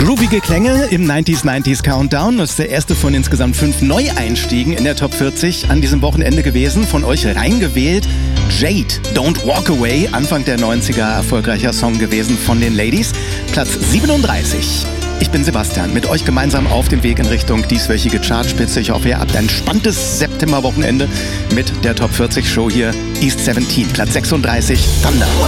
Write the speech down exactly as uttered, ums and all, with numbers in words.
Groovige Klänge im neunziger neunziger Countdown. Das ist der erste von insgesamt fünf Neueinstiegen in der Top vierzig an diesem Wochenende gewesen. Von euch reingewählt Jade, Don't Walk Away, Anfang der neunziger erfolgreicher Song gewesen von den Ladies. Platz siebenunddreißig. Ich bin Sebastian, mit euch gemeinsam auf dem Weg in Richtung dieswöchige Chartspitze. Ich hoffe, ihr habt ein spannendes Septemberwochenende mit der Top vierzig Show hier. East siebzehn, Platz sechsunddreißig, Thunder.